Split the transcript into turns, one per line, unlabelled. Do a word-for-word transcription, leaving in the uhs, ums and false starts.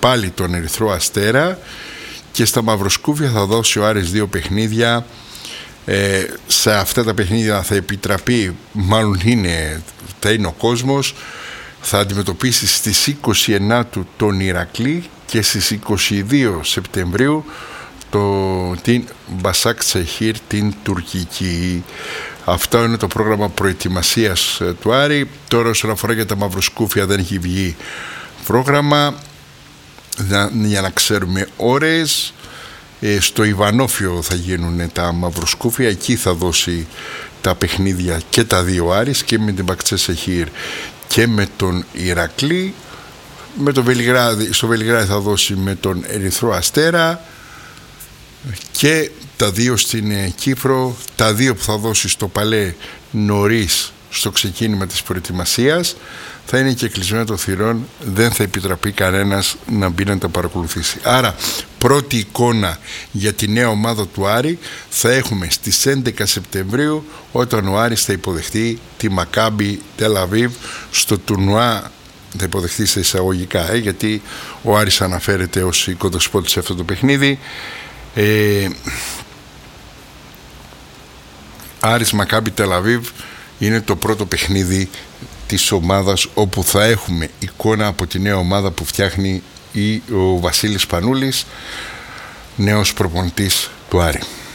πάλι τον Ερυθρό Αστέρα, και στα Μαυροσκούφια θα δώσει ο Άρης δύο παιχνίδια. Ε, σε αυτά τα παιχνίδια θα επιτραπεί, μάλλον είναι, θα είναι ο κόσμος, θα αντιμετωπίσει στις είκοσι εννέα τον Ηρακλή και στις είκοσι δύο Σεπτεμβρίου το, την Μπασάκ Τσεχίρ, την τουρκική. Αυτό είναι το πρόγραμμα προετοιμασίας του Άρη. Τώρα όσον αφορά για τα Μαυροσκούφια δεν έχει βγει πρόγραμμα για να ξέρουμε ώρες. Ε, στο Ιβανόφιο θα γίνουν τα Μαυροσκούφια, εκεί θα δώσει τα παιχνίδια και τα δύο Άρης, και με την Μπαξέ-Σεχίρ και με τον Ηρακλή. Με το Βελιγράδι, στο Βελιγράδι θα δώσει με τον Ερυθρό Αστέρα, και τα δύο στην Κύπρο, τα δύο που θα δώσει στο Παλέ νωρίς στο ξεκίνημα της προετοιμασίας. Θα είναι και κλεισμένο των θυρών, δεν θα επιτραπεί κανένας να μπει να τα παρακολουθήσει. Άρα πρώτη εικόνα για τη νέα ομάδα του Άρη θα έχουμε στις έντεκα Σεπτεμβρίου, όταν ο Άρης θα υποδεχτεί τη Μακάμπι Τελ Αβίβ στο τουρνουά. Θα υποδεχτεί σε εισαγωγικά, ε, γιατί ο Άρης αναφέρεται ως οικοδεσπότης σε αυτό το παιχνίδι. ε, Άρης Μακάμπι Τελ Αβίβ είναι το πρώτο παιχνίδι της ομάδας, όπου θα έχουμε εικόνα από τη νέα ομάδα που φτιάχνει ο Βασίλης Πανούλης, νέος προπονητής του Άρη.